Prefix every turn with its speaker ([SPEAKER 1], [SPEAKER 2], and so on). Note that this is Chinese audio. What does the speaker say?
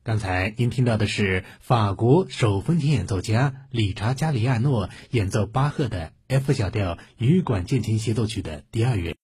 [SPEAKER 1] 刚才您听到的是法国手风琴演奏家理查加里亚诺演奏巴赫的 F 小调羽管键琴协奏曲的第二乐。